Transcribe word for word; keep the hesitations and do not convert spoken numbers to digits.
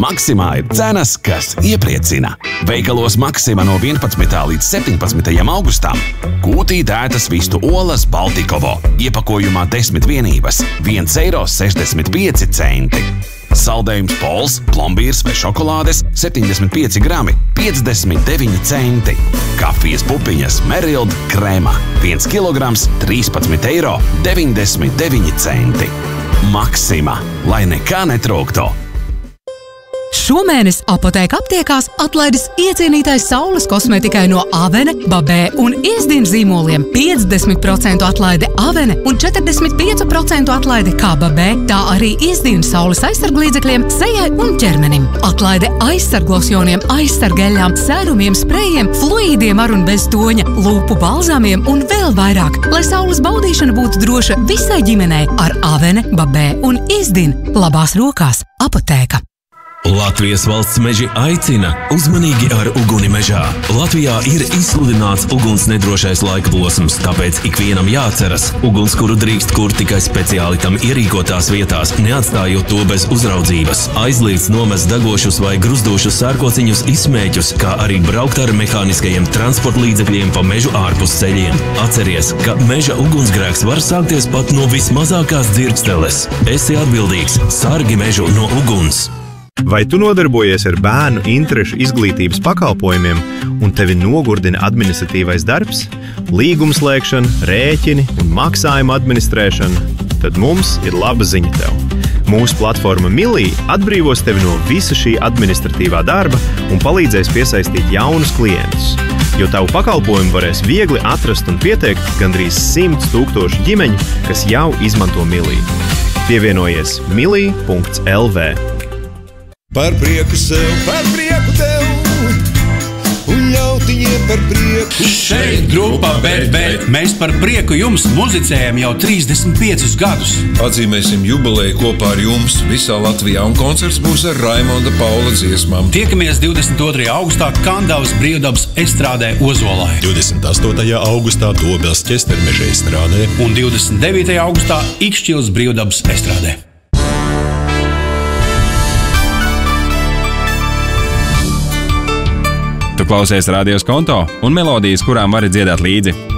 Maksimā ir cenas, kas iepriecina. Veikalos Maksima no vienpadsmitā līdz septiņpadsmitajam augustam. Kūtī dētas vistu olas Baltikovo. Iepakojumā desmit vienības. viens eiro sešdesmit pieci centi. Saldējums Pols, plombīrs vai šokolādes septiņdesmit pieci grami, piecdesmit deviņi centi. Kafijas pupiņas Merild krēma viens kilograms, trīspadsmit eiro deviņdesmit deviņi centi. Maksima, lai nekā netrūktu. Šomēnes Apotēka aptiekās atlaidis iecienītais saules kosmētikai no Avene, Babē un Iezdien zīmoliem. piecdesmit procentu atlaide Avene un četrdesmit pieci procenti atlaide kā Babē, tā arī Iezdien saules aizsarglīdzekļiem, sejai un ķermenim. Atlaide aizsarglosjoniem, aizsargeļām, sērumiem, sprejiem, fluīdiem ar un bez toņa, lūpu balzāmiem un vēl vairāk, lai saules baudīšana būtu droša visai ģimenei ar Avene, Babē un Iezdien. Labās rokās Apotēka. Latvijas valsts meži aicina uzmanīgi ar uguni mežā. Latvijā ir izsludināts uguns nedrošais laika posms, tāpēc ikvienam jāatceras, ugunskura drīkst kurt tikai speciāli tam ierīkotās vietās, neatstājot to bez uzraudzības. Aizliegts nomest degošus vai gruzdošus sērkociņus, izsmēķus, kā arī braukt ar mehāniskajiem transporta līdzekļiem pa mežu ārpus ceļiem. Atceries, ka meža ugunsgrēks var sākties pat no vismazākās dzirksteles. Esi atbildīgs, sargi mežu no uguns. Vai tu nodarbojies ar bērnu interešu izglītības pakalpojumiem un tevi nogurdina administratīvais darbs, līgumslēgšana, rēķini un maksājuma administrēšana? Tad mums ir laba ziņa tev. Mūsu platforma Milī atbrīvos tevi no visa šī administratīvā darba un palīdzēs piesaistīt jaunus klientus, jo tavu pakalpojumu varēs viegli atrast un pieteikt gandrīz simts tūkstoši ģimeņu, kas jau izmanto Milī. Pievienojies milī punkts el vē. Par prieku sev, par prieku tev, un ļautiņiem par prieku. Šeit grupa Bet, bet, mēs par prieku jums muzicējam jau trīsdesmit piecus gadus. Atzīmēsim jubileju kopā ar jums visā Latvijā, un koncerts būs ar Raimonda Paula dziesmām. Tiekamies divdesmit otrajā augustā Kandavas brīvdabas estrādē Ozolā. divdesmit astotajā augustā Dobels ķestermeža estrādē. Un divdesmit devītajā augustā Ikšķils brīvdabas estrādē. Tu klausies Radio Skonto un melodijas, kurām vari dziedāt līdzi.